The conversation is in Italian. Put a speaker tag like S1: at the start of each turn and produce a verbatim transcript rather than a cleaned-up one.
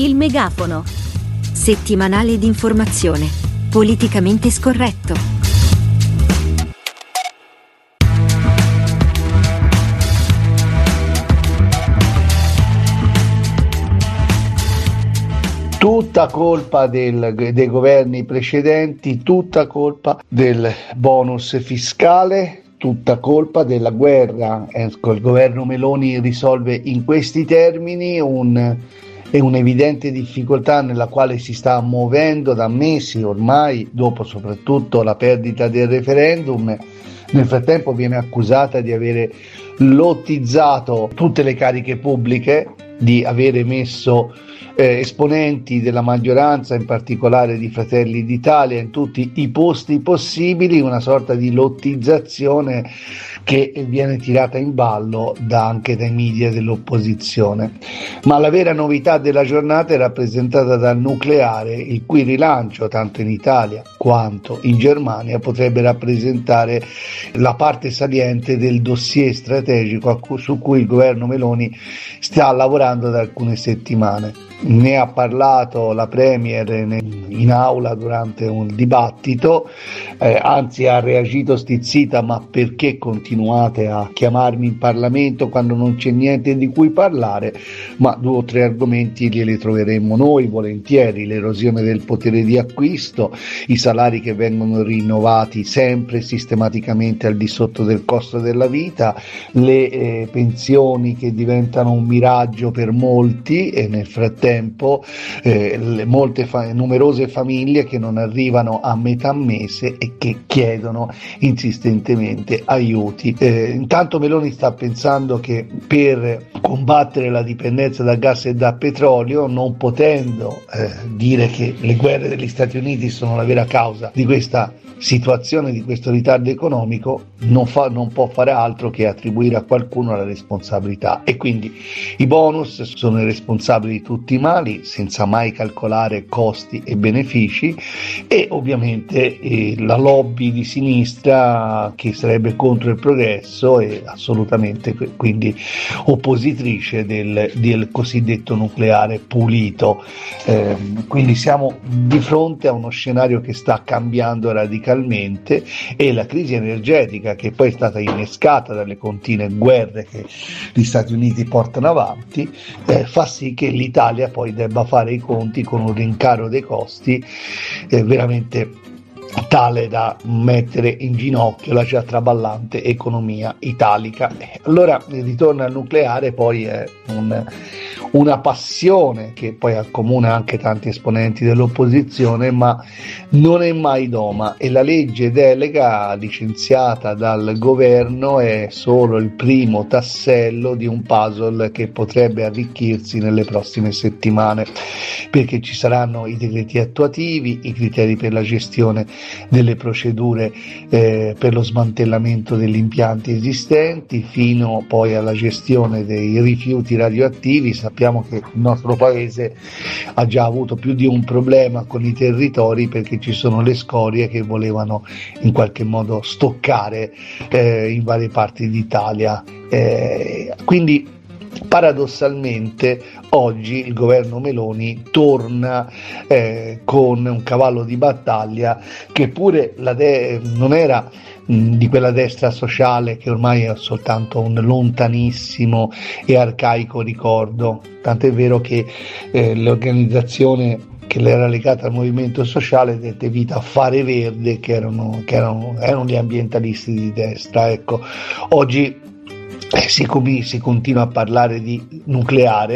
S1: Il Megafono. Settimanale di informazione. Politicamente scorretto.
S2: Tutta colpa del, dei governi precedenti, tutta colpa del bonus fiscale, tutta colpa della guerra. Ecco, il governo Meloni risolve in questi termini un, è un'evidente difficoltà nella quale si sta muovendo da mesi ormai, dopo soprattutto la perdita del referendum. Nel frattempo viene accusata di avere lottizzato tutte le cariche pubbliche, di avere messo eh, esponenti della maggioranza, in particolare di Fratelli d'Italia, in tutti i posti possibili, una sorta di lottizzazione che viene tirata in ballo da, anche dai media dell'opposizione. Ma la vera novità della giornata è rappresentata dal nucleare, il cui rilancio, tanto in Italia quanto in Germania, potrebbe rappresentare la parte saliente del dossier strategico su cui il governo Meloni sta lavorando da alcune settimane. Ne ha parlato la Premier in aula durante un dibattito, eh, anzi ha reagito stizzita: ma perché continuate a chiamarmi in Parlamento quando non c'è niente di cui parlare? Ma due o tre argomenti glieli troveremmo noi volentieri: l'erosione del potere di acquisto, i salari che vengono rinnovati sempre sistematicamente al di sotto del costo della vita, le eh, pensioni che diventano un miraggio per molti e nel frattempo tempo eh, le molte fa- numerose famiglie che non arrivano a metà mese e che chiedono insistentemente aiuti. Eh, intanto Meloni sta pensando che per combattere la dipendenza da gas e da petrolio, non potendo eh, dire che le guerre degli Stati Uniti sono la vera causa di questa situazione, di questo ritardo economico, non, fa, non può fare altro che attribuire a qualcuno la responsabilità, e quindi i bonus sono i responsabili di tutti i mali, senza mai calcolare costi e benefici, e ovviamente eh, la lobby di sinistra che sarebbe contro il progresso e assolutamente quindi oppositrice del, del cosiddetto nucleare pulito. Eh, quindi siamo di fronte a uno scenario che sta cambiando radicalmente, e la crisi energetica, che poi è stata innescata dalle continue guerre che gli Stati Uniti portano avanti, eh, fa sì che l'Italia poi debba fare i conti con un rincaro dei costi eh, veramente tale da mettere in ginocchio la già traballante economia italica. Allora il ritorno al nucleare poi è un, una passione che poi accomuna anche tanti esponenti dell'opposizione, ma non è mai doma, e la legge delega licenziata dal governo è solo il primo tassello di un puzzle che potrebbe arricchirsi nelle prossime settimane, perché ci saranno i decreti attuativi, i criteri per la gestione delle procedure eh, per lo smantellamento degli impianti esistenti, fino poi alla gestione dei rifiuti radioattivi. Sappiamo che il nostro paese ha già avuto più di un problema con i territori, perché ci sono le scorie che volevano in qualche modo stoccare eh, in varie parti d'Italia. Eh, quindi paradossalmente oggi il governo Meloni torna eh, con un cavallo di battaglia che pure la de- non era mh, di quella destra sociale che ormai è soltanto un lontanissimo e arcaico ricordo, tant'è vero che eh, l'organizzazione che era legata al movimento sociale dette vita a Fare Verde, che erano, che erano, erano gli ambientalisti di destra. Ecco, oggi Eh, si, si continua a parlare di nucleare,